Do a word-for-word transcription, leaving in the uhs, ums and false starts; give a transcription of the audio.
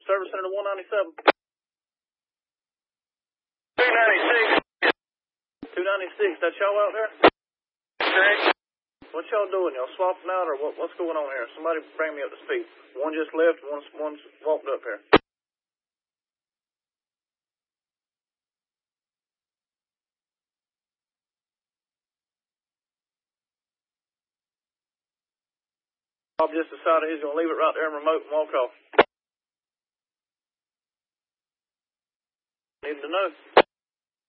Service Center to one ninety-seven. two ninety-six. two ninety-six, that's y'all out there? Correct. What y'all doing? Y'all swapping out or what, what's going on here? Somebody bring me up to speed. One just left, one's, one's walked up here. Bob just decided he's going to leave it right there and remote and walk off. Need to know.